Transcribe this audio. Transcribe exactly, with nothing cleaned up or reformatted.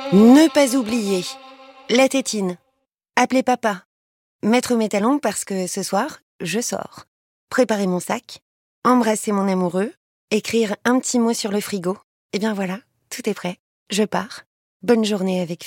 Ne pas oublier. La tétine. Appeler papa. Mettre mes talons parce que ce soir, je sors. Préparer mon sac. Embrasser mon amoureux. Écrire un petit mot sur le frigo. Et bien voilà, tout est prêt. Je pars. Bonne journée avec